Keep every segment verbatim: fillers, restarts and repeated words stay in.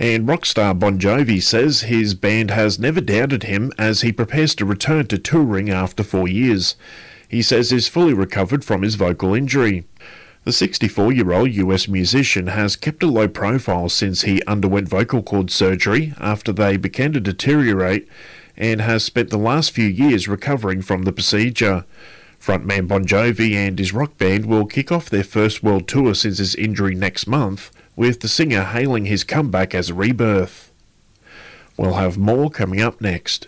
And rock star Bon Jovi says his band has never doubted him as he prepares to return to touring after four years. He says he's fully recovered from his vocal injury. The sixty-four-year-old U S musician has kept a low profile since he underwent vocal cord surgery after they began to deteriorate and has spent the last few years recovering from the procedure. Frontman Bon Jovi and his rock band will kick off their first world tour since his injury next month, with the singer hailing his comeback as a rebirth. We'll have more coming up next.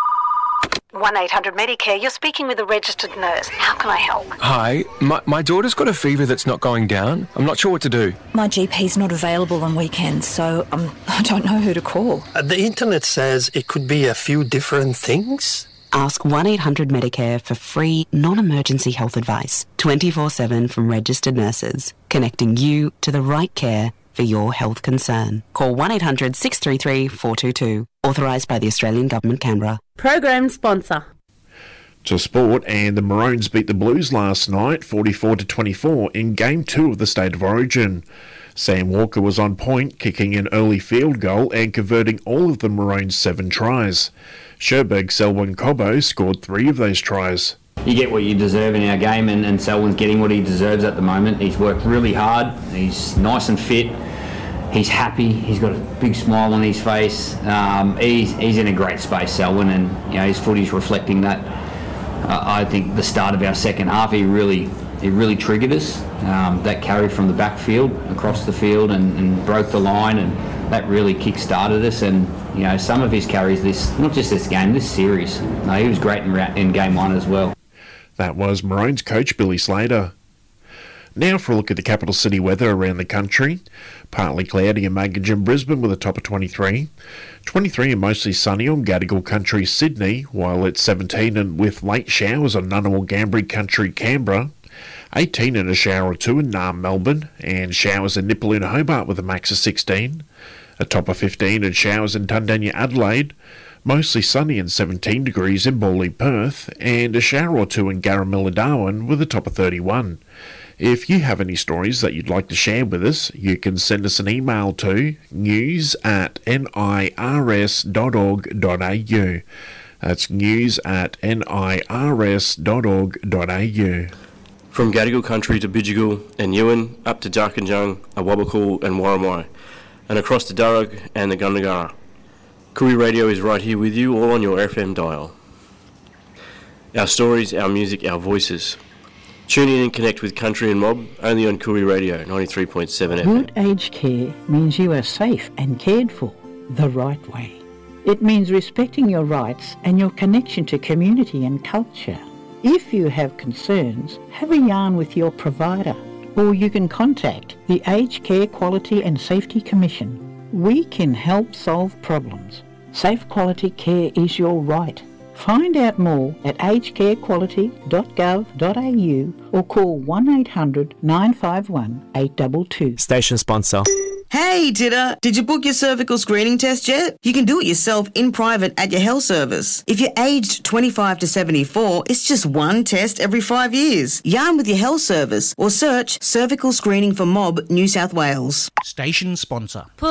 one eight hundred Medicare, you're speaking with a registered nurse. How can I help? Hi, my, my daughter's got a fever that's not going down. I'm not sure what to do. My G P's not available on weekends, so um, I don't know who to call. Uh, the internet says it could be a few different things. Ask one eight hundred Medicare for free, non-emergency health advice, twenty-four seven from registered nurses, connecting you to the right care for your health concern. Call one eight hundred six three three four two two. Authorised by the Australian Government, Canberra. Program sponsor. To sport, and the Maroons beat the Blues last night forty-four to twenty-four in Game two of the State of Origin. Sam Walker was on point, kicking an early field goal and converting all of the Maroons' seven tries. Sherberg Selwyn Cobbo scored three of those tries. You get what you deserve in our game, and, and Selwyn's getting what he deserves at the moment. He's worked really hard, he's nice and fit, he's happy, he's got a big smile on his face. Um, he's, he's in a great space, Selwyn, and you know his footy's reflecting that. Uh, I think the start of our second half, he really he really triggered us. Um, that carry from the backfield across the field and, and broke the line, and that really kick-started us. And you know, some of his carries, this not just this game, this series. No, he was great in, in game one as well. That was Maroons coach Billy Slater. Now for a look at the capital city weather around the country. Partly cloudy in Maggage and Brisbane with a top of twenty-three. twenty-three and mostly sunny on Gadigal Country, Sydney, while it's seventeen and with late showers on Ngunnawal Gambri Country, Canberra. eighteen and a shower or two in Naarm, Melbourne, and showers in Nipaluna, Hobart with a max of sixteen. A top of fifteen and showers in Tundanya, Adelaide. Mostly sunny and seventeen degrees in Bawley, Perth, and a shower or two in Garamilla, Darwin with a top of thirty-one. If you have any stories that you'd like to share with us, you can send us an email to news at nirs dot org dot a u. That's news at nirs dot org dot a u. From Gadigal Country to Bidjigal and Ewan, up to Jarkanjung, Awabakal and Warramai, and across to Durrug and the Gundagara. Koori Radio is right here with you, all on your F M dial. Our stories, our music, our voices. Tune in and connect with Country and Mob, only on Koori Radio, ninety-three point seven F M. Good aged care means you are safe and cared for the right way. It means respecting your rights and your connection to community and culture. If you have concerns, have a yarn with your provider, or you can contact the Aged Care Quality and Safety Commission. We can help solve problems. Safe quality care is your right. Find out more at aged care quality dot gov dot a u or call one eight hundred nine five one eight two two. Station sponsor. Hey, Titter, did you book your cervical screening test yet? You can do it yourself in private at your health service. If you're aged twenty-five to seventy-four, it's just one test every five years. Yarn with your health service or search Cervical Screening for Mob, New South Wales. Station sponsor.